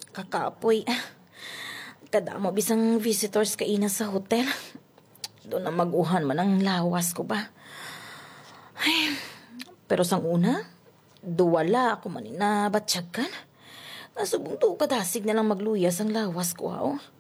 Kakapoy. Kadamo bisang visitors kaina sa hotel. Doon na maguhan man ang lawas ko ba. Ay, pero sang una, duwala ako man na batsyag kan. Nasubong to kadasig na lang magluyas ang lawas ko, ha?